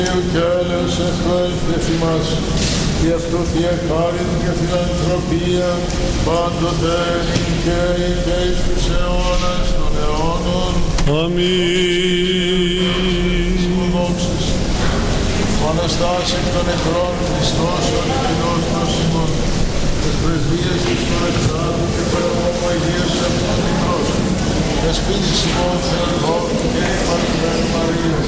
και έλεος ευχαριστή μας, και αυτού Θεία χάριν και φιλανθρωπία, πάντοτε και εις τους αιώνας των αιώνων. Αμήν. Δόξης. Ο Αναστάς εκ των νεκρών Χριστός ο αληθινός νόσιμος, τις πρεσβείες της του Εξάδου και παραγωγό Αγίας αυτός μικρός, και σπίτης ημών Θεός και η Παρθένη Μαρία,